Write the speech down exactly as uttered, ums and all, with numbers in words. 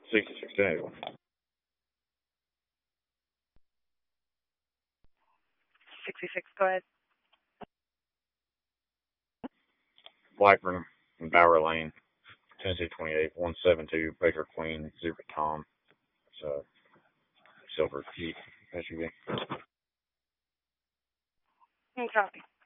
sixty-six ten. sixty-six, go ahead. Blackburn and Bower Lane, Tennessee twenty-eight, one seven two, Baker Queen, Zebra Tom. It's a silver Jeep S U V. Copy.